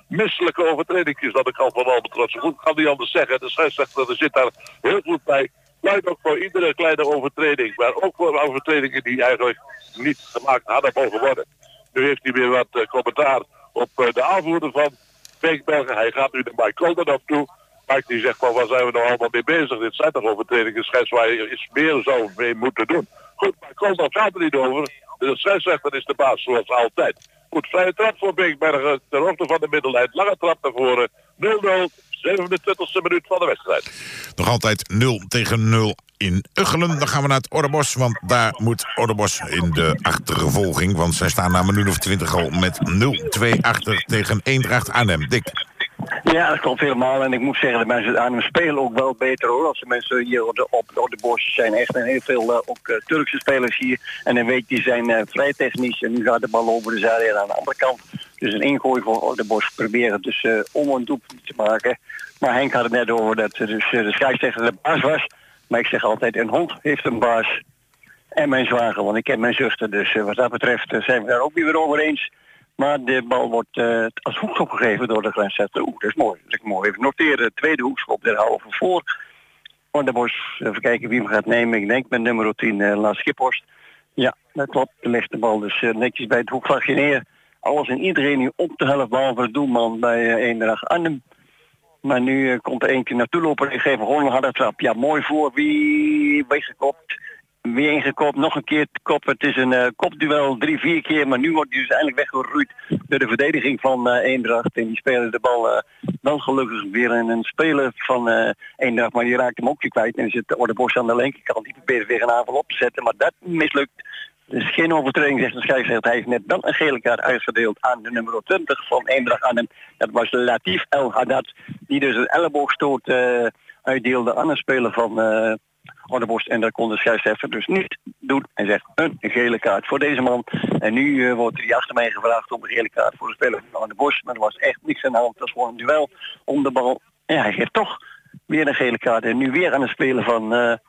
misselijke overtredingjes dat ik al van al betreft. Zo goed kan niet anders zeggen. De scheidsrechter zit daar heel goed bij. Pleit ook voor iedere kleine overtreding. Maar ook voor overtredingen die eigenlijk niet gemaakt hadden mogen worden. Nu heeft hij weer wat commentaar op de aanvoerder van Beekbergen. Hij gaat nu de Mike Kolder op toe. Mike die zegt van, waar zijn we nou allemaal mee bezig? Dit zijn toch overtredingen, scheids waar je iets meer zou mee moeten doen. Goed, Mike Kolder gaat er niet over. De scheidsrechter is de baas, zoals altijd. Goed, vrije trap voor Beekbergen, ter hoogte van de middellijn. Lange trap naar voren, 0-0. 27e minuut van de wedstrijd. Nog altijd 0-0 in Uggelen. Dan gaan we naar het Orrebosch, want daar moet Orrebosch in de achtervolging. Want zij staan na een minuut of 20 al met 0-2 achter tegen Eendracht Arnhem. Dick. Ja, dat klopt helemaal. En ik moet zeggen, de mensen aan hem spelen ook wel beter hoor. Als de mensen hier op de bosjes zijn echt heel veel ook Turkse spelers hier. En dan weet je, die zijn vrij technisch. En nu gaat de bal over de zijde aan de andere kant. Dus een ingooi voor de bos proberen dus om een doelpunt te maken. Maar Henk had het net over dat dus, de scheidsrechter de baas was. Maar ik zeg altijd, een hond heeft een baas. En mijn zwager, want ik ken mijn zuster. Dus wat dat betreft zijn we daar ook niet weer over eens. Maar de bal wordt als hoekschop gegeven door de grensrechter. Dat is mooi. Dat is mooi. Even noteren, tweede hoekschop, daar houden we voor. Orrebosch, even kijken wie hem gaat nemen. Ik denk met nummer 10, Lars Schiphorst. Ja, dat klopt. Dan ligt de bal dus netjes bij het hoekvlagje neer. Alles en iedereen nu op de helft, behalve de doelman bij Eendracht Arnhem. Maar nu komt er eentje naartoe lopen en geven gewoon een harde trap. Ja, mooi voor. Wie weggekopt. Weer ingekopt, nog een keer te kop. Het is een kopduel 3-4 keer, maar nu wordt hij dus eindelijk weggeroeid door de verdediging van Eendracht. En die spelen de bal wel gelukkig weer in een speler van Eendracht, maar die raakt hem ook weer kwijt. En dan zit Orrebosch aan de linkerkant, die probeert weer een aanval op te zetten, maar dat mislukt. Dus geen overtreding, zegt de scheidsrechter. Hij heeft net wel een gele kaart uitgedeeld aan de nummer 20 van Eendracht Arnhem. Dat was Latif El Haddad, die dus een elleboogstoot uitdeelde aan een speler van Orrebosch. En dat kon de scheidsrechter dus niet doen. Hij zegt een gele kaart voor deze man. En nu wordt hij achter mij gevraagd om een gele kaart voor de speler van Orrebosch. Maar er was echt niks aan de hand. Dat was gewoon een duel om de bal. En hij geeft toch weer een gele kaart. En nu weer aan het spelen van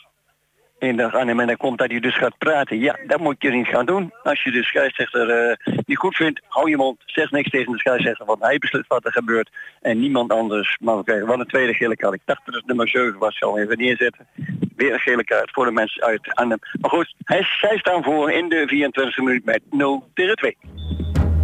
Eendracht Arnhem. En dan komt dat hij dus gaat praten. Ja, dat moet je niet gaan doen. Als je de scheidsrechter niet goed vindt, hou je mond. Zeg niks tegen de scheidsrechter, want hij beslist wat er gebeurt. En niemand anders. Maar we krijgen wel een tweede gele kaart. Ik dacht dat het nummer 7 was. Zal even neerzetten. Weer een gele kaart voor de mensen uit Arnhem. Maar goed, zij staan voor in de 24e minuut met 0-2.